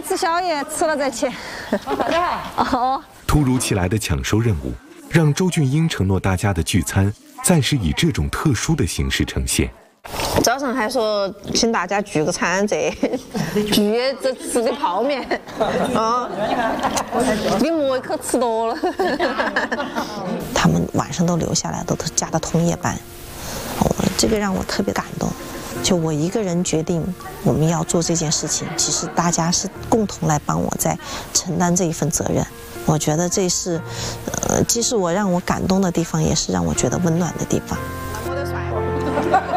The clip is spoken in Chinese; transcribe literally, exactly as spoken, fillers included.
吃宵夜，吃了再去。 好的。 哦。 突如其来的抢收任务，让周俊英承诺大家的聚餐暂时以这种特殊的形式呈现。 早上还说请大家聚个餐，这聚这吃的泡面，啊，你莫一口吃多了。 他们晚上都留下来，都加的通夜班，哦，这个让我特别感动。就我一个人决定我们要做这件事情，其实大家是共同来帮我在承担这一份责任。我觉得这是，呃，既是我让我感动的地方，也是让我觉得温暖的地方。